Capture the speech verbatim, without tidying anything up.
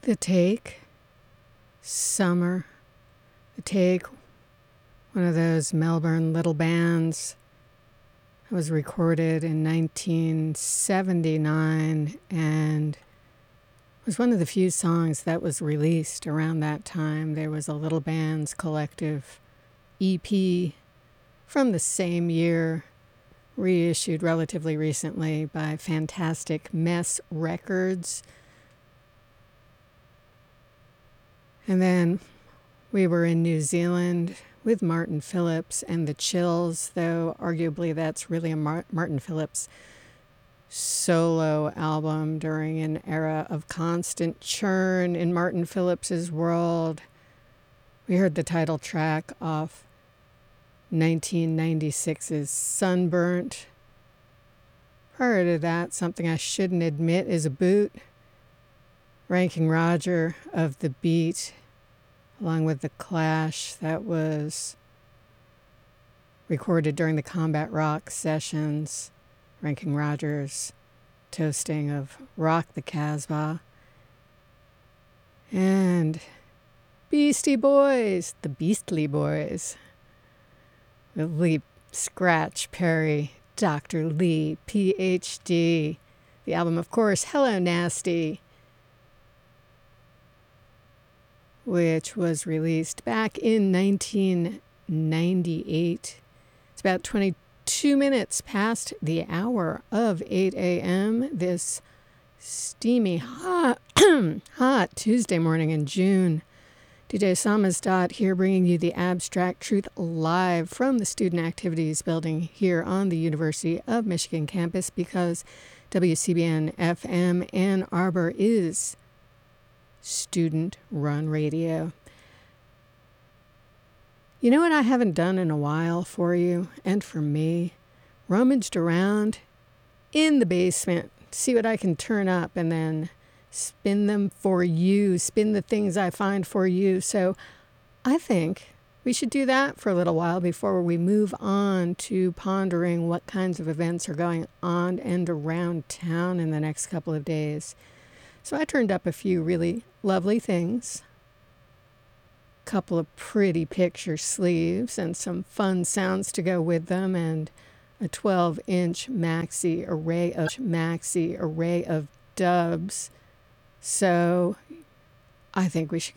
The Take, Summer. The Take, one of those Melbourne little bands. It was recorded in nineteen seventy-nine and was one of the few songs that was released around that time. There was a Little Bands Collective E P from the same year, reissued relatively recently by Fantastic Mess Records. And then we were in New Zealand with Martin Phillips and the Chills, though arguably that's really a Mar- Martin Phillips solo album during an era of constant churn in Martin Phillips's world. We heard the title track off nineteen ninety-six's Sunburnt. Prior to that, Something I Shouldn't Admit Is a Boot. Ranking Roger of The Beat, along with The Clash, that was recorded during the Combat Rock sessions. Ranking Roger's toasting of Rock the Casbah. And Beastie Boys, the Beastly Boys, with Lee Scratch Perry, Doctor Lee, P H D. The album, of course, Hello Nasty, which was released back in nineteen ninety-eight. It's about twenty-two minutes past the hour of eight a.m. this steamy, hot, hot Tuesday morning in June. D J Samizdat here, bringing you the Abstract Truth live from the Student Activities Building here on the University of Michigan campus, because W C B N F M Ann Arbor is student-run radio. You know what I haven't done in a while for you and for me? Rummaged around in the basement, see what I can turn up, and then spin them for you, spin the things I find for you. So I think we should do that for a little while before we move on to pondering what kinds of events are going on and around town in the next couple of days. So I turned up a few really lovely things, a couple of pretty picture sleeves and some fun sounds to go with them, and a twelve-inch maxi array of maxi array of dubs. So I think we should